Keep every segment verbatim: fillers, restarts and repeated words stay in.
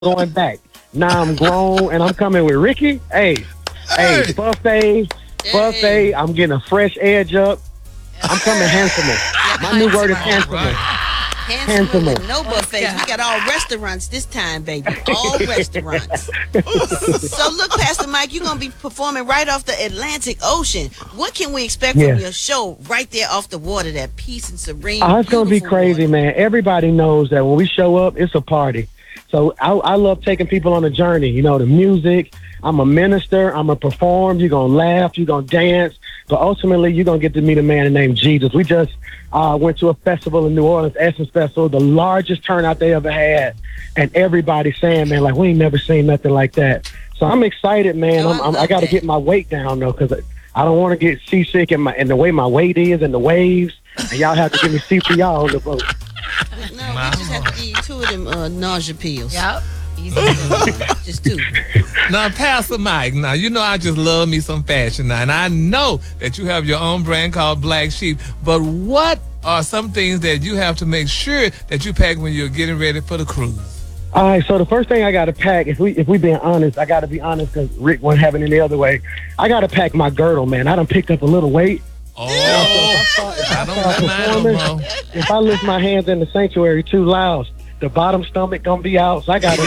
going back. Now I'm grown and I'm coming with Ricky. Hey, hey, Hey. buffet, buffet. I'm getting a fresh edge up. I'm coming handsomer. My new word is handsomer. Handsome Handsomer. with no buffets. We got all restaurants this time, baby. All restaurants. So look, Pastor Mike, you're gonna be performing right off the Atlantic Ocean. What can we expect Yeah. from your show right there off the water? That peace and serene. Oh, it's gonna be beautiful crazy, water. man. Everybody knows that when we show up, it's a party. So I, I love taking people on a journey. You know, the music. I'm a minister. I'm gonna perform. You're gonna laugh. You're gonna dance. But ultimately, you're gonna get to meet a man named Jesus. We just uh, went to a festival in New Orleans, Essence Festival, the largest turnout they ever had, and everybody saying, "Man, like we ain't never seen nothing like that." So I'm excited, man. Oh, I'm, I I'm, I love got to that. get my weight down though, because I don't want to get seasick and my and the way my weight is and the waves. And y'all have to give me C P R on the boat. No, we just have to give you two of them uh, nausea pills. Yep. Easy. Just two. Now, Pastor Mike, now, you know I just love me some fashion now, and I know that you have your own brand called Black Sheep, but what are some things that you have to make sure that you pack when you're getting ready for the cruise? All right, so the first thing I got to pack, if we if we being honest, I got to be honest because Rick wasn't having it the other way. I got to pack my girdle, man. I done picked up a little weight. Oh, If I don't let mine no performing, more. if I lift my hands in the sanctuary too loud, the bottom stomach gonna be out. So I got to.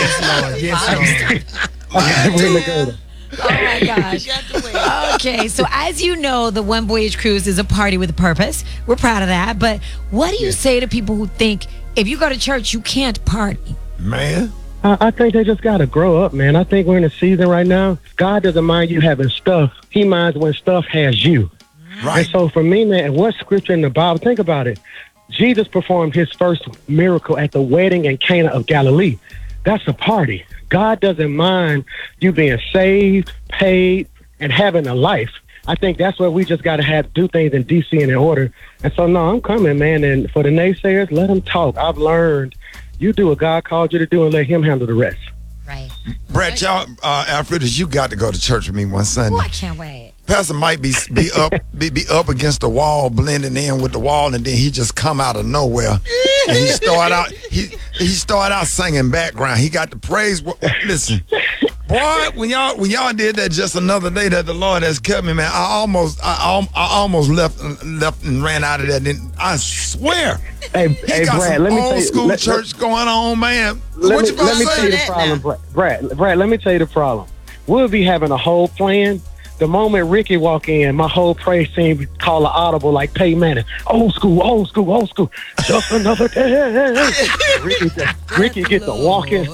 Yes, I gotta bring the girdle. Oh my gosh. You got to wait. Okay, so as you know, the One Voyage Cruise is a party with a purpose. We're proud of that. But what do you say to people who think if you go to church, you can't party? man. I, I think they just gotta grow up, man. I think we're in a season right now. God doesn't mind you having stuff. He minds when stuff has you. And so for me, man, what scripture in the Bible? Think about it. Jesus performed his first miracle at the wedding in Cana of Galilee. That's a party. God doesn't mind you being saved, paid, and having a life. I think that's where we just got to have do things in decency and in order. And so, no, I'm coming, man. And for the naysayers, let them talk. I've learned you do what God called you to do and let him handle the rest. Right. Brett, y'all, uh, Alfredus, you got to go to church with me one Sunday. Oh, I can't wait. Pastor might be be up be, be up against the wall, blending in with the wall, and then he just come out of nowhere, and he start out he he start out singing background. He got the praise. Listen, boy, when y'all when y'all did that just another day that the Lord has kept me, man. I almost I, al- I almost left left and ran out of that. And I swear, Hey, he hey, got Brad, some let me old tell you, school let- church going on, man. Let what me, you about let to me say? tell you the that problem, now? Brad. Brad. Brad, let me tell you the problem. We'll be having a whole plan. The moment Ricky walk in, my whole praise team call an audible like Peyton Manning. Old school, old school, old school. Just another day. Ricky, Ricky get to walking.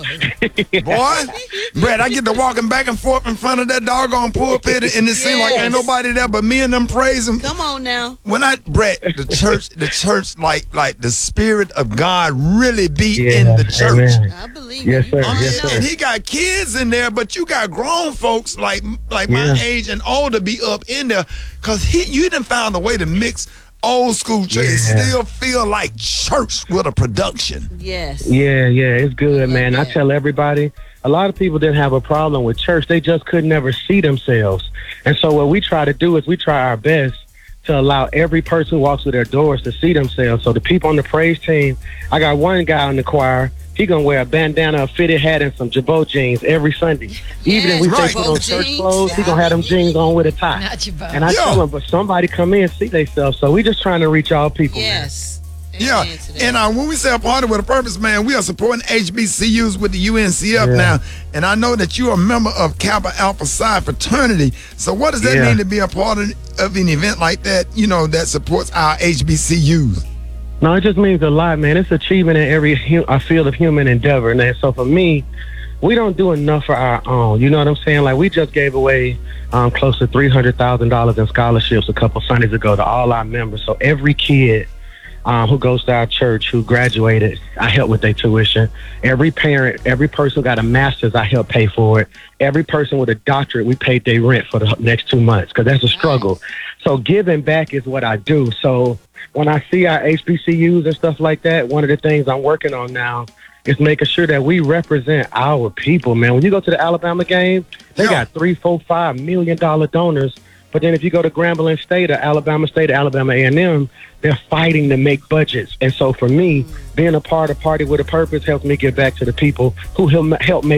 Boy, Brad, I get to walking back and forth in front of that doggone pulpit, and it seems like ain't Yes. nobody there but me and them praising. Come on now. When I, Brett, the church, the church, like, like the spirit of God really be Yeah, in the church. amen. I believe Yes, you. sir. I mean, Yes, sir. and he got kids in there, but you got grown folks like like my Yeah. age and older be up in there, cause he you done found a way to mix old school church and Yeah. still feel like church with a production. Yes. Yeah, yeah, it's good, love man. I that. tell everybody, a lot of people didn't have a problem with church. They just could never see themselves. And so what we try to do is we try our best to allow every person who walks through their doors to see themselves. So the people on the praise team, I got one guy in the choir, he gonna wear a bandana, a fitted hat, and some Jabot jeans every Sunday. Even if we Yes, say right. put on Jabot church jeans. clothes, he gonna have them jeans on with a tie. Not your boat. And I Yeah. tell him, but somebody come in and see themselves. So we just trying to reach all people, man. Yes. Yeah, Amen to that. and uh, when we say a party with a purpose, man, we are supporting H B C Us with the U N C F Yeah. now. And I know that you're a member of Kappa Alpha Psi fraternity. So what does that Yeah. mean to be a part of, of an event like that, you know, that supports our H B C Us? No, it just means a lot, man. It's achievement in every hu- uh, field of human endeavor. And so for me, we don't do enough for our own. You know what I'm saying? Like we just gave away um, close to three hundred thousand dollars in scholarships a couple Sundays ago to all our members. So every kid um, who goes to our church who graduated, I help with their tuition. Every parent, every person who got a master's, I help pay for it. Every person with a doctorate, we paid their rent for the next two months because that's a struggle. So giving back is what I do. So when I see our H B C Us and stuff like that, one of the things I'm working on now is making sure that we represent our people, man. When you go to the Alabama game, they Yeah. got three, four, five million dollar donors But then if you go to Grambling State or Alabama State or Alabama A and M, they're fighting to make budgets. And so for me, being a part of Party with a Purpose helps me get back to the people who help make